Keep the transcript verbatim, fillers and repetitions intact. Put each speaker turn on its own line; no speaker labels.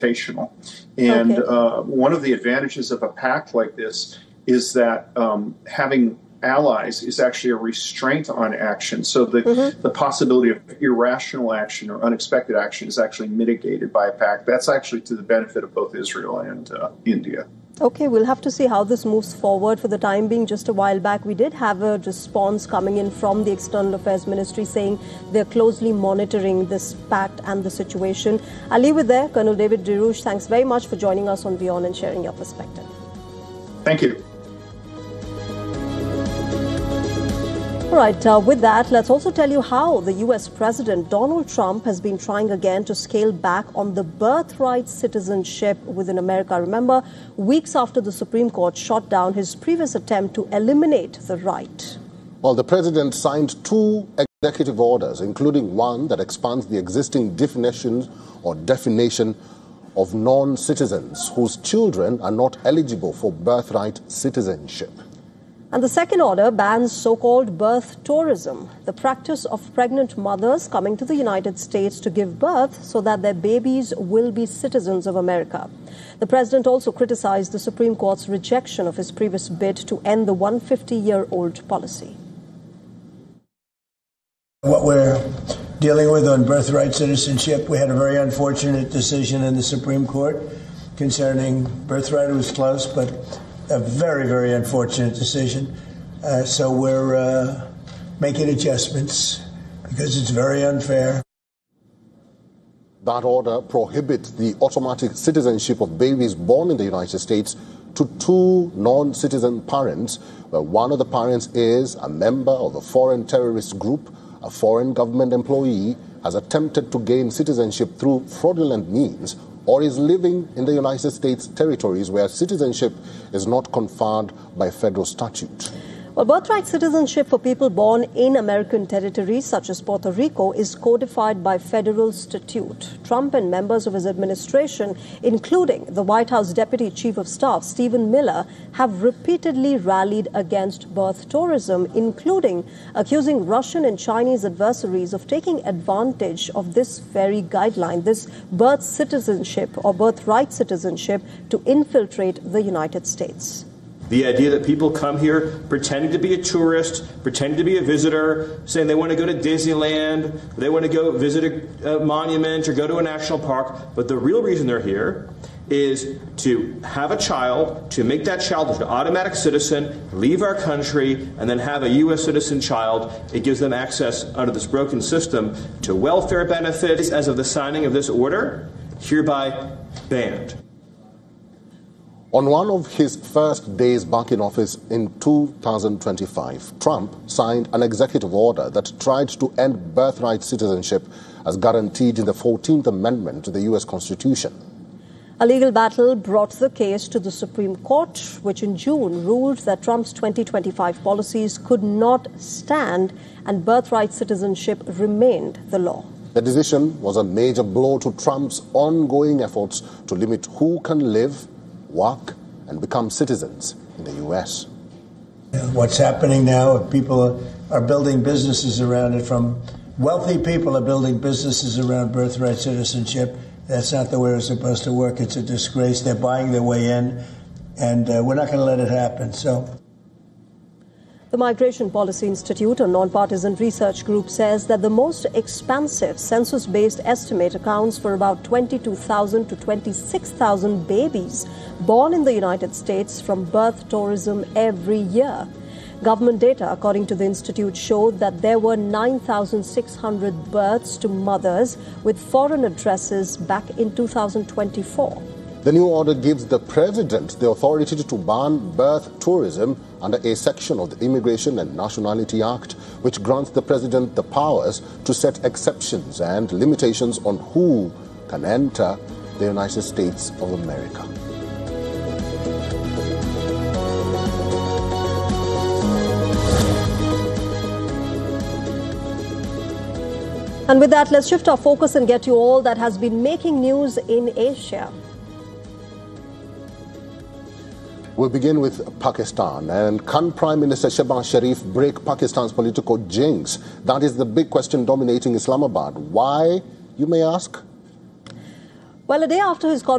And
okay.
uh, one of the advantages of a pact like this is that um, having allies is actually a restraint on action. So the, mm-hmm. the possibility of irrational action or unexpected action is actually mitigated by a pact. That's actually to the benefit of both Israel and uh, India.
Okay, we'll have to see how this moves forward. For the time being, just a while back, we did have a response coming in from the External Affairs Ministry saying they're closely monitoring this pact and the situation. I'll leave it there. Colonel David DeRouche, thanks very much for joining us on Beyond and sharing your perspective.
Thank you.
All right, uh, with that, let's also tell you how the U S President Donald Trump has been trying again to scale back on the birthright citizenship within America. Remember, weeks after the Supreme Court shot down his previous attempt to eliminate the right.
Well, the president signed two executive orders, including one that expands the existing definition or definition of non-citizens whose children are not eligible for birthright citizenship.
And the second order bans so-called birth tourism, the practice of pregnant mothers coming to the United States to give birth so that their babies will be citizens of America. The president also criticized the Supreme Court's rejection of his previous bid to end the one hundred fifty year old policy.
What we're dealing with on birthright citizenship, we had a very unfortunate decision in the Supreme Court concerning birthright. It was close, but a very, very unfortunate decision. Uh, so we're uh, making adjustments because it's very unfair.
That order prohibits the automatic citizenship of babies born in the United States to two non-citizen parents, where one of the parents is a member of a foreign terrorist group, a foreign government employee, has attempted to gain citizenship through fraudulent means, or is living in the United States territories where citizenship is not conferred by federal statute.
Well, birthright citizenship for people born in American territories such as Puerto Rico is codified by federal statute. Trump and members of his administration, including the White House Deputy Chief of Staff, Stephen Miller, have repeatedly rallied against birth tourism, including accusing Russian and Chinese adversaries of taking advantage of this very guideline, this birth citizenship or birthright citizenship, to infiltrate the United States.
The idea that people come here pretending to be a tourist, pretending to be a visitor, saying they want to go to Disneyland, they want to go visit a, a monument or go to a national park, but the real reason they're here is to have a child, to make that child an automatic citizen, leave our country, and then have a U S citizen child. It gives them access under this broken system to welfare benefits. As of the signing of this order, hereby banned.
On one of his first days back in office in two thousand twenty-five, Trump signed an executive order that tried to end birthright citizenship as guaranteed in the fourteenth Amendment to the U S Constitution.
A legal battle brought the case to the Supreme Court, which in June ruled that Trump's twenty twenty-five policies could not stand and birthright citizenship remained the law.
The decision was a major blow to Trump's ongoing efforts to limit who can live, work, and become citizens in the U S.
What's happening now, people are building businesses around it. From wealthy people are building businesses around birthright citizenship. That's not the way it's supposed to work. It's a disgrace. They're buying their way in, and uh, we're not going to let it happen. So.
The Migration Policy Institute, a nonpartisan research group, says that the most expansive census-based estimate accounts for about twenty-two thousand to twenty-six thousand babies born in the United States from birth tourism every year. Government data, according to the institute, showed that there were nine thousand six hundred births to mothers with foreign addresses back in two thousand twenty-four.
The new order gives the president the authority to ban birth tourism under a section of the Immigration and Nationality Act, which grants the president the powers to set exceptions and limitations on who can enter the United States of America.
And with that, let's shift our focus and get you all that has been making news in Asia.
We'll begin with Pakistan. And can Prime Minister Shehbaz Sharif break Pakistan's political jinx? That is the big question dominating Islamabad. Why, you may ask?
Well, a day after his